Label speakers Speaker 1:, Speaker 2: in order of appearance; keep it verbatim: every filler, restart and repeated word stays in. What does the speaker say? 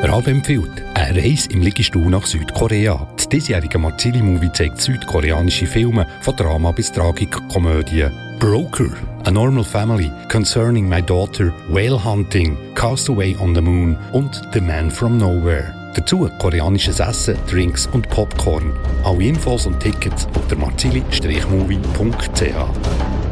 Speaker 1: Ralf empfiehlt eine Reise im Liegestuhl nach Südkorea. Das diesjährige Marzili-Movie zeigt südkoreanische Filme von Drama bis Tragikkomödie. Broker, A Normal Family, Concerning My Daughter, Whale Hunting, Castaway on the Moon und The Man from Nowhere. Dazu koreanisches Essen, Drinks und Popcorn. Alle Infos und Tickets auf der marzili Bindestrich movie punkt c h.